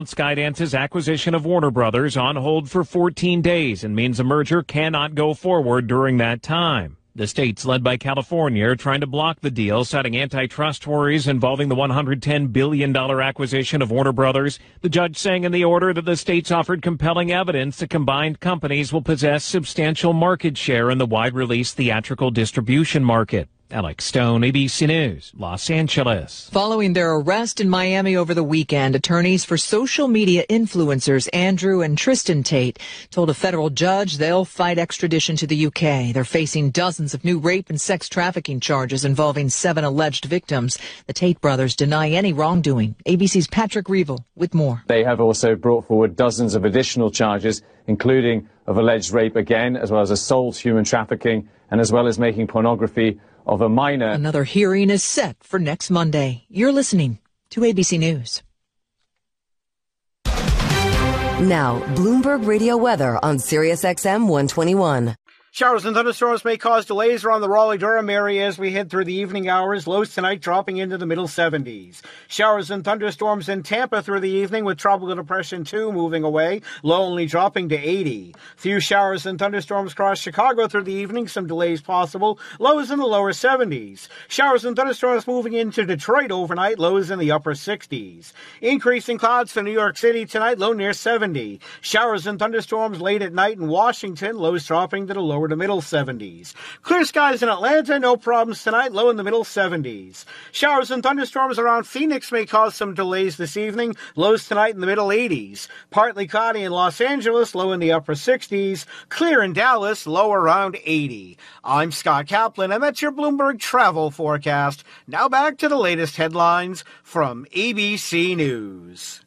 Skydance's acquisition of Warner Brothers on hold for 14 days and means a merger cannot go forward during that time. The states led by California are trying to block the deal, citing antitrust worries involving the $110 billion acquisition of Warner Brothers. The judge saying in the order that the states offered compelling evidence the combined companies will possess substantial market share in the wide-release theatrical distribution market. Alex Stone, ABC News, Los Angeles. Following their arrest in Miami over the weekend, attorneys for social media influencers Andrew and Tristan Tate told a federal judge they'll fight extradition to the UK. They're facing dozens of new rape and sex trafficking charges involving 7 alleged victims. The Tate brothers deny any wrongdoing. ABC's Patrick Reevell with more. They have also brought forward dozens of additional charges, including of alleged rape again, as well as assault, human trafficking, and as well as making pornography of a minor. Another hearing is set for next Monday. You're listening to ABC News. Now, Bloomberg Radio weather on Sirius XM 121. Showers and thunderstorms may cause delays around the Raleigh-Durham area as we head through the evening hours. Lows tonight dropping into the middle 70s. Showers and thunderstorms in Tampa through the evening with Tropical Depression 2 moving away. Low only dropping to 80. Few showers and thunderstorms across Chicago through the evening. Some delays possible. Lows in the lower 70s. Showers and thunderstorms moving into Detroit overnight. Lows in the upper 60s. Increasing clouds for New York City tonight. Low near 70. Showers and thunderstorms late at night in Washington. Lows dropping to the lower to middle 70s. Clear skies in Atlanta, no problems tonight, low in the middle 70s. Showers and thunderstorms around Phoenix may cause some delays this evening, lows tonight in the middle 80s. Partly cloudy in Los Angeles, low in the upper 60s. Clear in Dallas, low around 80. I'm Scott Kaplan, and that's your Bloomberg travel forecast. Now back to the latest headlines from ABC News.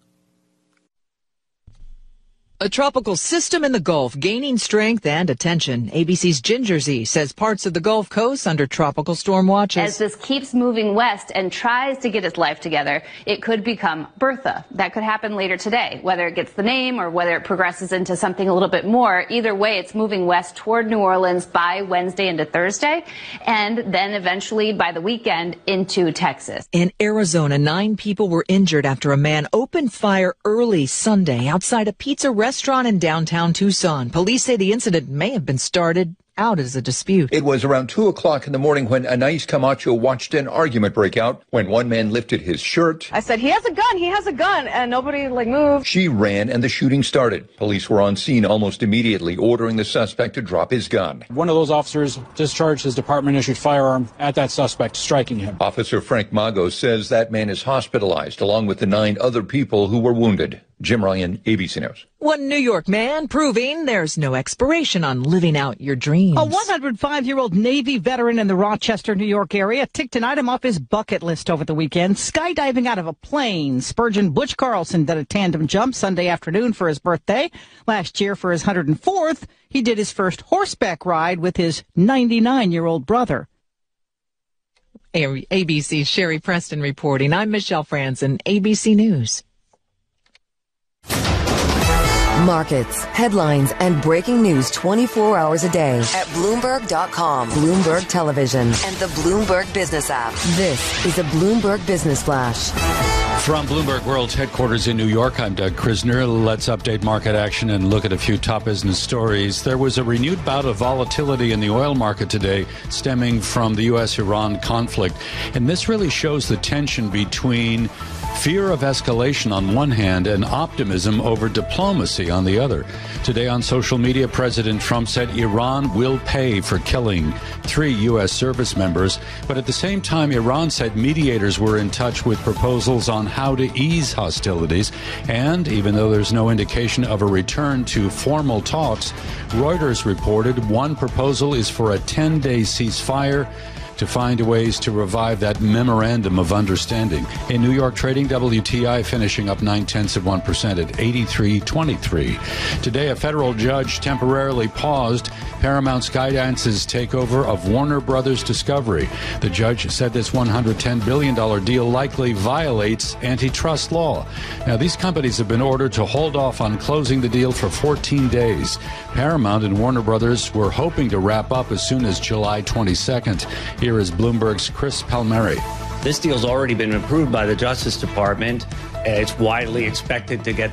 A tropical system in the Gulf gaining strength and attention. ABC's Ginger Z says parts of the Gulf Coast under tropical storm watches. As this keeps moving west and tries to get its life together, it could become Bertha. That could happen later today, whether it gets the name or whether it progresses into something a little bit more. Either way, it's moving west toward New Orleans by Wednesday into Thursday, and then eventually by the weekend into Texas. In Arizona, 9 people were injured after a man opened fire early Sunday outside a pizza restaurant in downtown Tucson. Police say the incident may have been started out as a dispute. It was around 2 o'clock in the morning when Anais Camacho watched an argument break out when one man lifted his shirt. I said, he has a gun, and nobody moved. She ran and the shooting started. Police were on scene almost immediately, ordering the suspect to drop his gun. One of those officers discharged his department-issued firearm at that suspect, striking him. Officer Frank Mago says that man is hospitalized along with the 9 other people who were wounded. Jim Ryan, ABC News. One New York man proving there's no expiration on living out your dreams. A 105-year-old Navy veteran in the Rochester, New York area ticked an item off his bucket list over the weekend, skydiving out of a plane. Spurgeon Butch Carlson did a tandem jump Sunday afternoon for his birthday. Last year, for his 104th, he did his first horseback ride with his 99-year-old brother. ABC's Sherry Preston reporting. I'm Michelle Franzen, ABC News. Markets, headlines, and breaking news 24 hours a day at Bloomberg.com, Bloomberg Television, and the Bloomberg Business app. This is a Bloomberg Business Flash. From Bloomberg World's headquarters in New York, I'm Doug Krisner. Let's update market action and look at a few top business stories. There was a renewed bout of volatility in the oil market today stemming from the U.S.-Iran conflict. And this really shows the tension between fear of escalation on one hand and optimism over diplomacy on the other. Today on social media, President Trump said Iran will pay for killing 3 U.S. service members. But at the same time, Iran said mediators were in touch with proposals on how to ease hostilities. And even though there's no indication of a return to formal talks, Reuters reported one proposal is for a 10-day ceasefire to find ways to revive that memorandum of understanding. In New York trading, WTI finishing up 0.9% at 83.23. Today, a federal judge temporarily paused Paramount Skydance's takeover of Warner Brothers Discovery. The judge said this $110 billion deal likely violates antitrust law. Now, these companies have been ordered to hold off on closing the deal for 14 days. Paramount and Warner Brothers were hoping to wrap up as soon as July 22nd. Here is Bloomberg's Chris Palmieri. This deal's already been approved by the Justice Department. It's widely expected to get